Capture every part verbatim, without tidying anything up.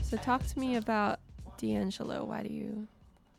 So talk to me about D'Angelo. Why do you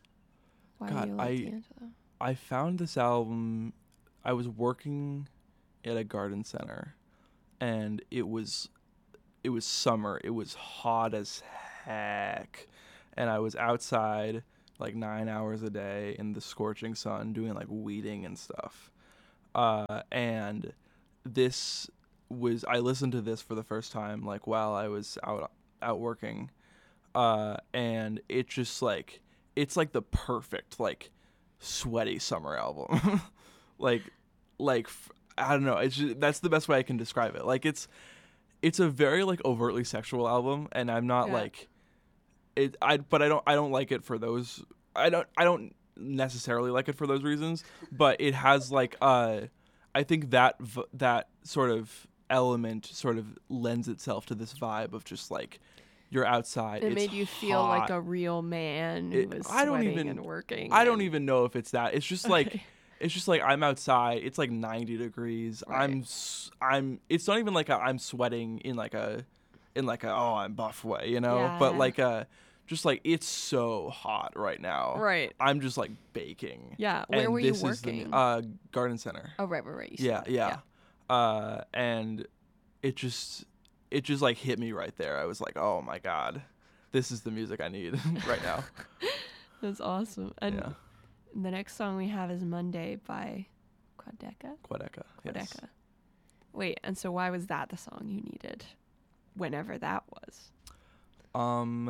why God, do you like I D'Angelo? I found this album. I was working at a garden center, and it was it was summer. It was hot as heck, and I was outside like nine hours a day in the scorching sun doing like weeding and stuff. Uh, and this was I listened to this for the first time like while I was out out working, uh, and it just like it's like the perfect like sweaty summer album. like like f- I don't know. It's just, that's the best way I can describe it. Like it's it's a very like overtly sexual album, and I'm not Yeah. like it. I but I don't I don't like it for those. I don't I don't necessarily like it for those reasons. But it has like uh, I think that v- that sort of element sort of lends itself to this vibe of just like you're outside. It It's made you feel like hot. a real man who It, was I don't sweating even and working. I don't and- even know if it's that. It's just like Okay. it's just like I'm outside. It's like ninety degrees. Right. I'm s- I'm. It's not even like a, I'm sweating in like a in like a oh I'm buff way, you know. Yeah, but yeah. like a just like it's so hot right now. Right. I'm just like baking. Yeah. Where and were you this is the working? uh garden center. oh, right, right, right. You said Yeah, that. yeah. Uh, and it just it just like hit me right there. I was like, oh my god, this is the music I need right now. That's awesome. And Yeah, the next song we have is Monday by Quadeca. Quadeca. Yes. Quadeca. Wait, and so why was that the song you needed? Whenever that was. Um,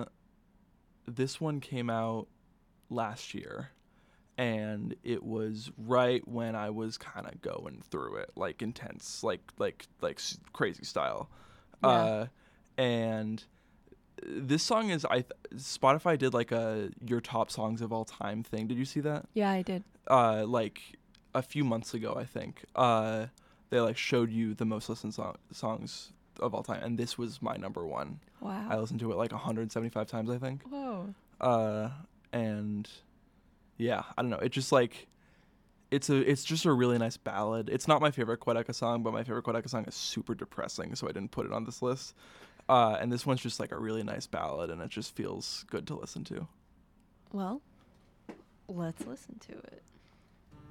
this one came out last year, and it was right when I was kind of going through it, like intense, like like like s- crazy style. Yeah. Uh, and this song is I th- Spotify did like a your top songs of all time thing. Did you see that? Yeah, I did. Uh, like a few months ago, I think. Uh, they like showed you the most listened song- songs of all time, and this was my number one. Wow. I listened to it like one hundred seventy-five times, I think. Whoa. Uh, and yeah, I don't know. It just like it's a it's just a really nice ballad. It's not my favorite Quadeca song, but my favorite Quadeca song is super depressing, so I didn't put it on this list. Uh, and this one's just like a really nice ballad, and it just feels good to listen to. Well, let's listen to it.